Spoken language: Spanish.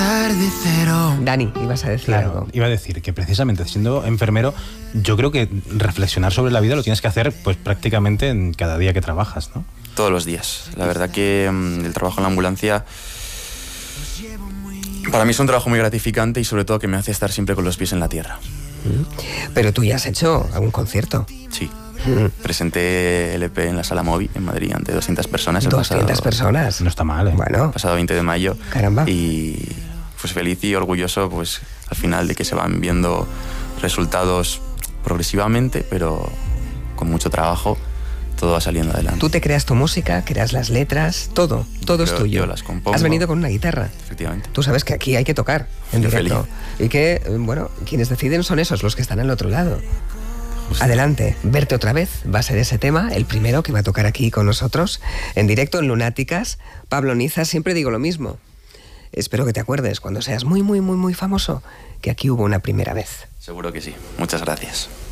empezar de cero. Dani, ibas a decir algo. Iba a decir que precisamente siendo enfermero, yo creo que reflexionar sobre la vida lo tienes que hacer pues prácticamente en cada día que trabajas, ¿no? Todos los días. La verdad que el trabajo en la ambulancia para mí es un trabajo muy gratificante y sobre todo que me hace estar siempre con los pies en la tierra. Pero tú ya has hecho algún concierto. Sí. Presenté el EP en la Sala Movi en Madrid ante 200 personas. 200 personas. No está mal, ¿eh? Bueno. El pasado 20 de mayo. Caramba. Y pues feliz y orgulloso pues al final de que se van viendo resultados progresivamente, pero con mucho trabajo. Todo va saliendo adelante. Tú te creas tu música, creas las letras, todo es tuyo. Yo las compongo. Has venido con una guitarra. Efectivamente. Tú sabes que aquí hay que tocar en directo. Y que, bueno, quienes deciden son esos, los que están al otro lado. Justo. Adelante, Verte otra vez va a ser ese tema, el primero que va a tocar aquí con nosotros, en directo en Lunáticas. Pablo Niza, siempre digo lo mismo. Espero que te acuerdes cuando seas muy, muy, muy, muy famoso, que aquí hubo una primera vez. Seguro que sí. Muchas gracias.